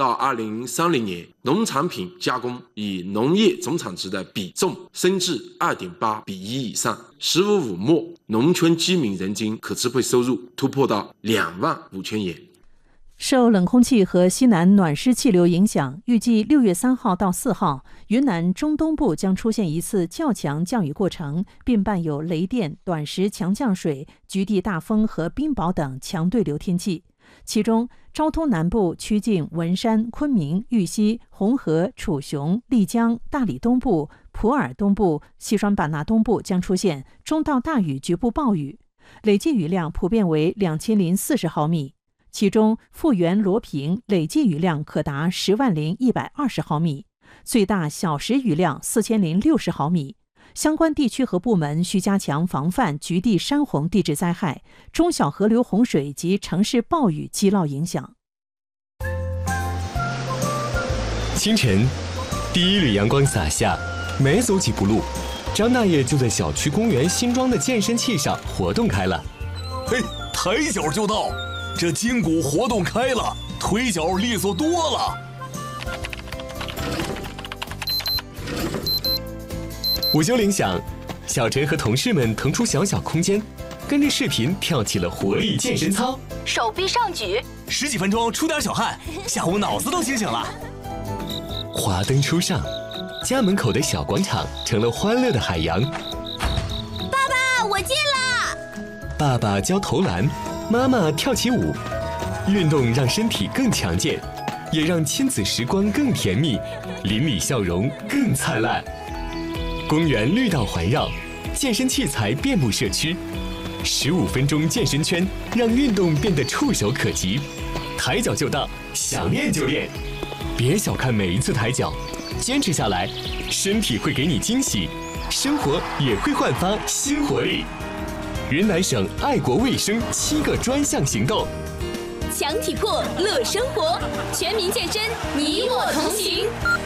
到2030年，农产品加工以农业总产值的比重升至2.8比1以上。15五末，农村居民人均可支配收入突破到25000元。 受冷空气和西南暖湿气流影响，预计6月3号到4号，云南中东部将出现一次较强降雨过程，并伴有雷电、短时强降水、局地大风和冰雹等强对流天气。其中，昭通南部、曲靖、文山、昆明、玉溪、红河、楚雄、丽江、大理东部、普洱东部、西双版纳东部将出现中到大雨局部暴雨，累计雨量普遍为2040毫米。其中，富源罗平累计雨量可达100120毫米，最大小时雨量4060毫米。相关地区和部门需加强防范局地山洪地质灾害、中小河流洪水及城市暴雨积涝影响。 清晨，第一缕阳光洒下，没走几步路，张大爷就在小区公园新装的健身器上活动开了。 嘿，抬脚就到。这筋骨活动开了，腿脚利索多了。 午休铃响，小陈和同事们腾出小空间，跟着视频跳起了活力健身操。 手臂上举 ，10几分钟出点小汗，下午脑子都清醒了。 华灯初上，家门口的小广场成了欢乐的海洋。 爸爸，我进了。 爸爸教投篮，妈妈跳起舞，运动让身体更强健，也让亲子时光更甜蜜，邻里笑容更灿烂。公园绿道环绕，健身器材遍布社区，15分钟健身圈让运动变得触手可及。抬脚就到，想练就练。别小看每一次抬脚，坚持下来，身体会给你惊喜，生活也会焕发新活力。云南省爱国卫生7个专项行动， 强体魄乐生活，全民健身，你我同行。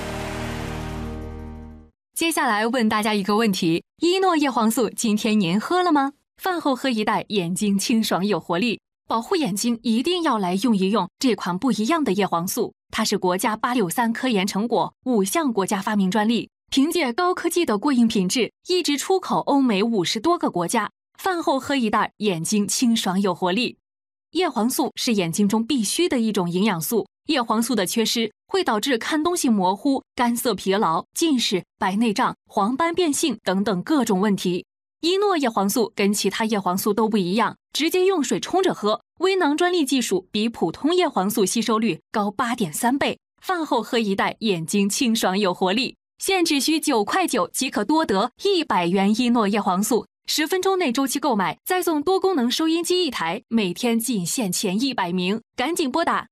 接下来问大家一个问题：依诺叶黄素今天您喝了吗？饭后喝一袋，眼睛清爽有活力。保护眼睛一定要来用一用这款不一样的叶黄素，它是国家863科研成果，5项国家发明专利，凭借高科技的过硬品质，一直出口欧美50多个国家。饭后喝一袋，眼睛清爽有活力。叶黄素是眼睛中必须的一种营养素，叶黄素的缺失会导致看东西模糊、干涩疲劳、近视、白内障、黄斑变性等等各种问题。依诺叶黄素跟其他叶黄素都不一样，直接用水冲着喝，微囊专利技术比普通叶黄素吸收率高8.3倍。饭后喝一袋，眼睛清爽有活力。现只需9块9即可多得100元依诺叶黄素。10分钟内周期购买，再送多功能收音机1台，每天仅限前100名，赶紧拨打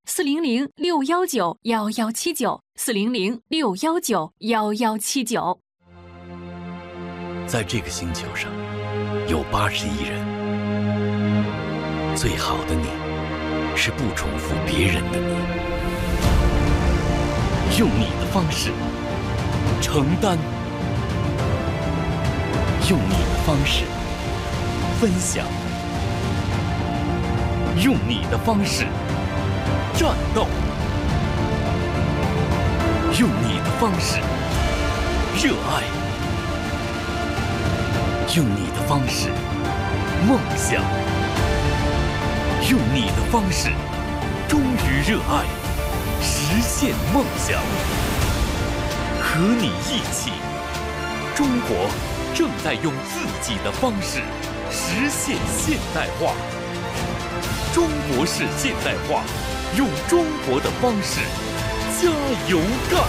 400-619-1179，400-619-1179。 在这个星球上，有80亿人，最好的你，是不重复别人的你，用你的方式承担。用你的方式分享，用你的方式战斗，用你的方式热爱，用你的方式梦想，用你的方式忠于热爱，实现梦想。和你一起，中国正在用自己的方式实现现代化。中国式现代化，用中国的方式加油干！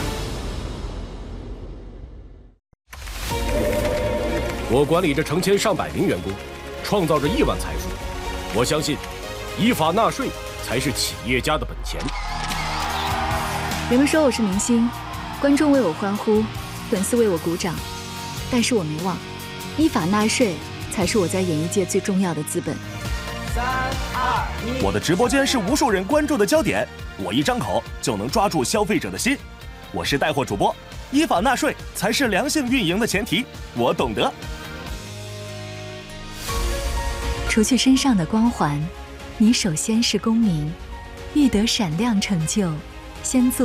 我管理着成千上百名员工，创造着亿万财富。我相信，依法纳税才是企业家的本钱。 人们说我是明星，观众为我欢呼，粉丝为我鼓掌。但是我没忘，依法纳税才是我在演艺界最重要的资本。 3、2、1，我的直播间是无数人关注的焦点，我一张口就能抓住消费者的心。我是带货主播，依法纳税才是良性运营的前提，我懂得。 除去身上的光环，你首先是公民，欲得闪亮成就，先做